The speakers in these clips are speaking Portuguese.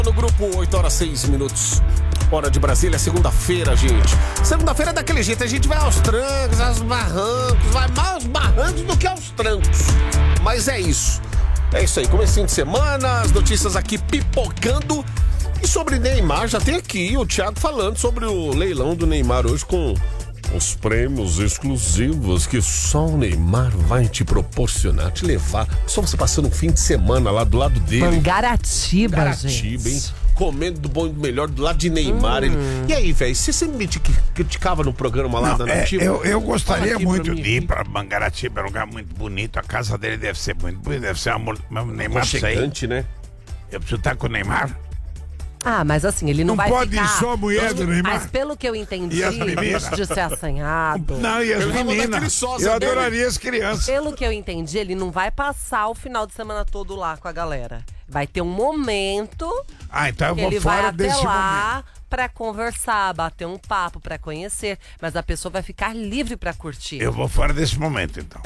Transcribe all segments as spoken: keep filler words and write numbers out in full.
No grupo, oito horas seis minutos, hora de Brasília, segunda-feira, gente. Segunda-feira é daquele jeito, a gente vai aos trancos, aos barrancos, vai mais aos barrancos do que aos trancos. Mas é isso, é isso aí, comecinho de semana, as notícias aqui pipocando. E sobre Neymar, já tem aqui o Thiago falando sobre o leilão do Neymar hoje com os prêmios exclusivos que só o Neymar vai te proporcionar, te levar. Só você passando um fim de semana lá do lado dele. Mangaratiba, Mangaratiba, hein? gente. Comendo do bom e do melhor do lado de Neymar. Hum. Ele... E aí, velho, você sempre me criticava no programa lá Não, da Nativa? É, eu, eu gostaria muito mim, de ir pra Mangaratiba, é um lugar muito bonito. A casa dele deve ser muito bonita, deve ser uma... Neymar chegante, né? Eu preciso estar com o Neymar. Ah, mas assim, ele não, não vai pode ficar... ir só a mulher do Neymar. Mas pelo que eu entendi, e as meninas? de ser assanhado... Não, e as meninas? Eu adoraria as crianças. Pelo que eu entendi, ele não vai passar o final de semana todo lá com a galera. Vai ter um momento... Ah, então eu que vou ele fora vai desse até lá momento. Pra conversar, bater um papo, pra conhecer. Mas a pessoa vai ficar livre pra curtir. Eu vou fora desse momento, então.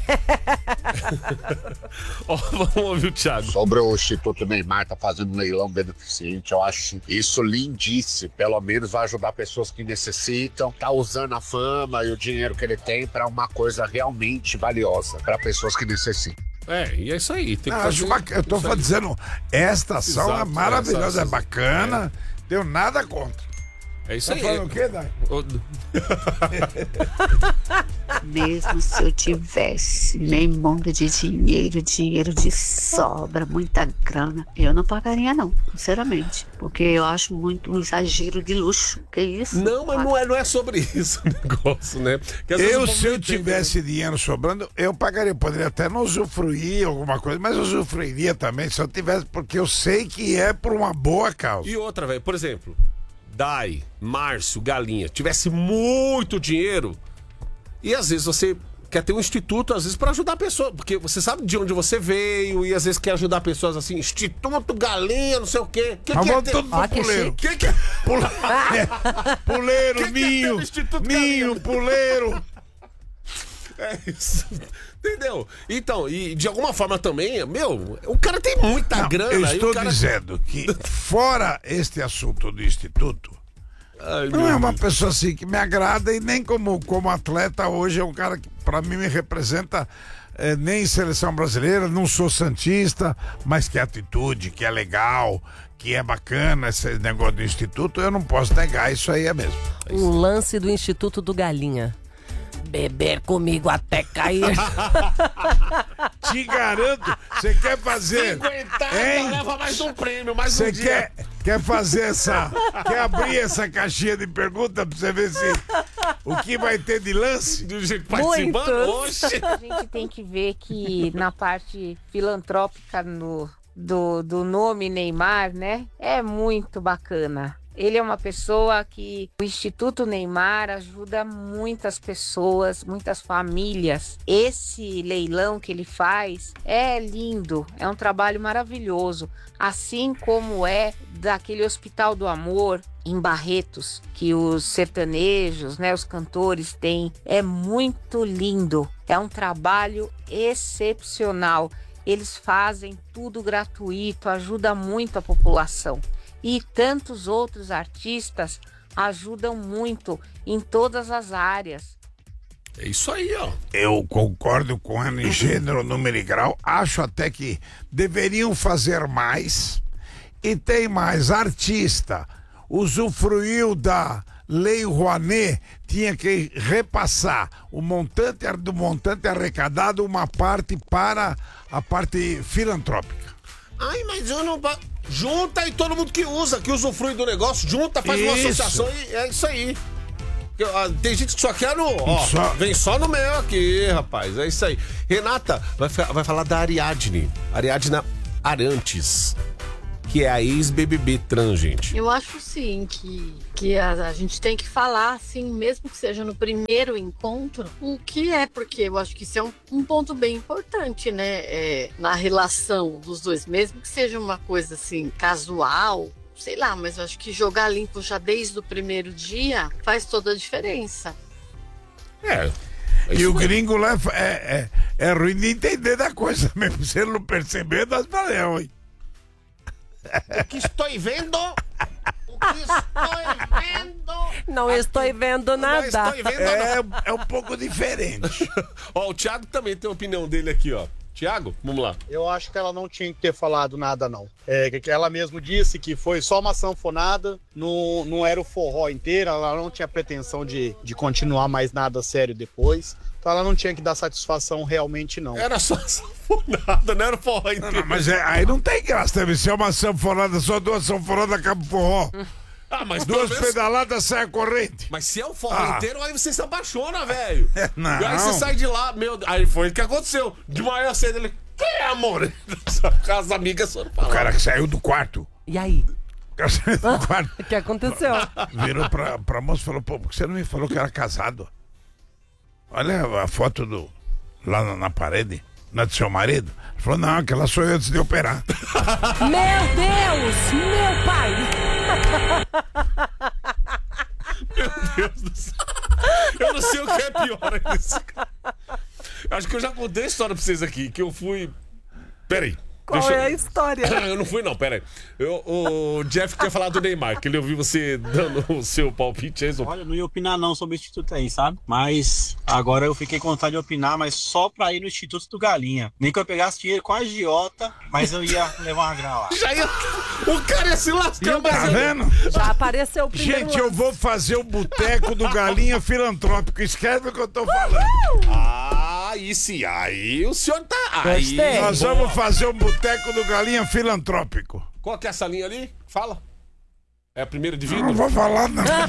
Oh, vamos ouvir o Thiago. Sobre o Instituto Neymar tá fazendo um leilão beneficente, eu acho isso lindíssimo. Pelo menos vai ajudar pessoas que necessitam. Tá usando a fama e o dinheiro que ele tem pra uma coisa realmente valiosa, pra pessoas que necessitam. É, e é isso aí. Tem que Não, fazer... acho bac... Eu tô isso dizendo, esta ação Exato, é maravilhosa, é, é bacana, é. Deu nada contra. É isso tá aí. Tá falando o quê, Dai? Mesmo se eu tivesse nem monte de dinheiro, dinheiro de sobra, muita grana, eu não pagaria não, sinceramente. Porque eu acho muito um exagero de luxo. Que isso? Não, mas não é, não é sobre isso o negócio, né? Eu, se eu tivesse dinheiro sobrando, eu pagaria. Eu poderia até não usufruir alguma coisa, mas eu usufruiria também se eu tivesse, porque eu sei que é por uma boa causa. E outra, velho, por exemplo... Dai, Márcio, Galinha, tivesse muito dinheiro e às vezes você quer ter um instituto, às vezes para ajudar a pessoa, porque você sabe de onde você veio e às vezes quer ajudar pessoas assim, Instituto Galinha, não sei o quê. Que que é ter... todo ah, puleiro. Que que é... Puleiro, que ninho, que é ninho, puleiro. É isso. Entendeu? Então, e de alguma forma também, meu, o cara tem muita não, grana. Eu estou cara... dizendo que, fora este assunto do Instituto, Ai, não é uma Deus. pessoa assim que me agrada e nem como, como atleta hoje é um cara que pra mim me representa é, nem seleção brasileira, não sou santista, mas que é atitude, que é legal, que é bacana esse negócio do Instituto, eu não posso negar, isso aí é mesmo. Um lance do Instituto do Galinha. Beber comigo até cair. Te garanto, você quer fazer. cinquenta, hein? Leva mais um prêmio, mais um Você dia. quer, quer fazer essa. Quer abrir essa caixinha de perguntas pra você ver se. O que vai ter de lance? Participando? Oxe. A gente tem que ver que na parte filantrópica no, do, do nome Neymar, né? É muito bacana. Ele é uma pessoa que o Instituto Neymar ajuda muitas pessoas, muitas famílias. Esse leilão que ele faz é lindo, é um trabalho maravilhoso. Assim como é daquele Hospital do Amor em Barretos, que os sertanejos, né, os cantores têm. É muito lindo, é um trabalho excepcional. Eles fazem tudo gratuito, ajuda muito a população. E tantos outros artistas ajudam muito em todas as áreas. É isso aí, ó. Eu concordo com ela em gênero, número e grau. Acho até que deveriam fazer mais. E tem mais. Artista usufruiu da Lei Rouanet, tinha que repassar o montante do montante arrecadado, uma parte para a parte filantrópica. Ai, mas eu não... Junta aí todo mundo que usa, que usufrui do negócio, junta, faz isso. Uma associação e é isso aí. Tem gente que só quer no... Ó, só... Vem só no meu aqui, rapaz, é isso aí. Renata vai, vai falar da Ariadne, Ariadna Arantes, que é a ex-B B B trans, gente. Eu acho sim que, que a, a gente tem que falar, assim, mesmo que seja no primeiro encontro, o que é, porque eu acho que isso é um, um ponto bem importante, né? É, na relação dos dois, mesmo que seja uma coisa assim, casual, sei lá, mas eu acho que jogar limpo já desde o primeiro dia faz toda a diferença. É. É e o mesmo. gringo lá é, é, é ruim de entender da coisa mesmo. Se ele não perceber, nós valeu, hein? O que estou vendo? O que estou vendo? Não estou vendo nada. Não estou vendo É, nada. é um pouco diferente. Ó, o Thiago também tem a opinião dele aqui, ó. Thiago, vamos lá. Eu acho que ela não tinha que ter falado nada, não. É, que ela mesmo disse que foi só uma sanfonada, não, não era o forró inteiro, ela não tinha pretensão de, de continuar mais nada sério depois. Então ela não tinha que dar satisfação realmente, não. Era só sanfonada, não era forró Não, inteiro. não, mas é- aí não tem graça, deve ser uma sanfonada, só duas sanfonadas acaba o forró. Ah, mas pelo Duas menos- pedaladas sai a corrente. Mas se é o forró Ah. inteiro, aí você se apaixona, velho. Não. E aí você sai de lá, meu... Aí foi o que aconteceu. De manhã cedo ele... Quem é, amor? As amigas foram falar. O cara que saiu do quarto. E aí? O cara saiu do quarto. O que aconteceu? Virou pra, pra moça e falou, pô, por que você não me falou que era casado? Olha a foto do lá na, na parede, não é do seu marido? Ele falou, não, aquela sou eu antes de operar. Meu Deus! Meu pai! Meu Deus do céu. Eu não sei o que é pior nisso. Acho que eu já contei a história pra vocês aqui, que eu fui... Peraí. Qual deixa eu- é a história? Eu não fui, não, peraí. Eu, o Jeff tinha falado do Neymar, que ele ouviu você dando o seu palpite aí. Olha, eu não ia opinar não sobre o Instituto aí, sabe? Mas agora eu fiquei com vontade de opinar, mas só pra ir no Instituto do Galinha. Nem que eu pegasse dinheiro com a agiota, mas eu ia levar uma grana lá. Já ia... O cara ia se lascar, mas Tá eu- vendo? Já apareceu o primeiro Gente, eu lance. vou fazer o boteco do Galinha Filantrópico. Escreve o que eu tô falando. Ah, aí sim, aí o senhor tá... Aí, Gostei. Nós boa. vamos fazer o boteco do Galinha Filantrópico. Qual que é essa linha ali? Fala. É a primeira de Não vidro? vou falar, não.